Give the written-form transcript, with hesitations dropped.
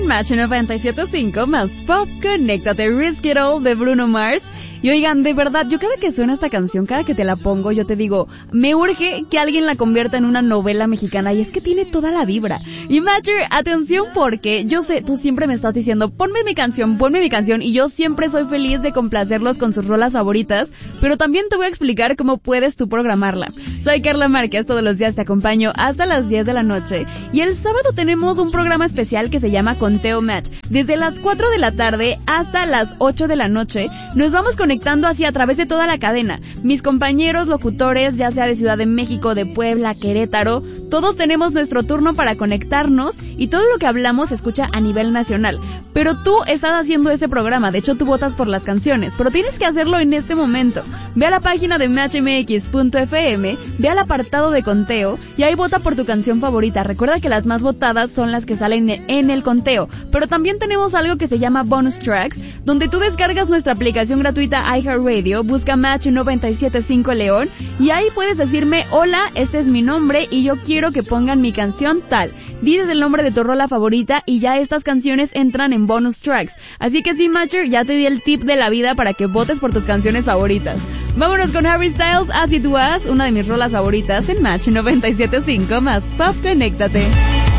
en Match 97.5 más Pop. Conéctate, Risk It All de Bruno Mars. Y oigan, de verdad, yo cada que suena esta canción, cada que te la pongo, yo te digo, me urge que alguien la convierta en una novela mexicana, y es que tiene toda la vibra. Y Matcher, atención, porque yo sé, tú siempre me estás diciendo, ponme mi canción, y yo siempre soy feliz de complacerlos con sus rolas favoritas, pero también te voy a explicar cómo puedes tú programarla. Soy Carla Márquez, todos los días te acompaño hasta las 10 de la noche, y el sábado tenemos un programa especial que se llama Conteo Match. Desde las 4 de la tarde hasta las 8 de la noche, nos vamos conectando así a través de toda la cadena. Mis compañeros locutores, ya sea de Ciudad de México, de Puebla, Querétaro, todos tenemos nuestro turno para conectarnos y todo lo que hablamos se escucha a nivel nacional. Pero tú estás haciendo ese programa, de hecho tú votas por las canciones, pero tienes que hacerlo en este momento. Ve a la página de matchmx.fm, ve al apartado de conteo y ahí vota por tu canción favorita. Recuerda que las más votadas son las que salen en el conteo, pero también tenemos algo que se llama Bonus Tracks, donde tú descargas nuestra aplicación gratuita iHeartRadio, busca Match 97.5 León y ahí puedes decirme, hola, este es mi nombre y yo quiero que pongan mi canción tal. Dices el nombre de tu rola favorita y ya estas canciones entran en Bonus Tracks. Así que sí, Matcher, ya te di el tip de la vida para que votes por tus canciones favoritas. Vámonos con Harry Styles, As It Was, una de mis rolas favoritas en Match 97.5 más Pop. Conéctate.